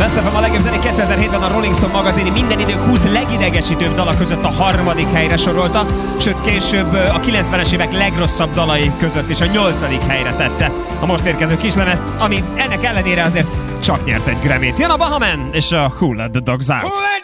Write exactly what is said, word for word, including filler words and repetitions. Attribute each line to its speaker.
Speaker 1: Best ef em a legjobb zenék kétezer-hétben a Rolling Stone magazin minden idők húsz legidegesítőbb dala között a harmadik helyre sorolta, sőt később a kilencvenes évek legrosszabb dalai között is a nyolcadik helyre tette a most érkező kislemezt, ami ennek ellenére azért csak nyert egy Grammy-t. Jön a Bahaman és a Who Let the Dogs Out.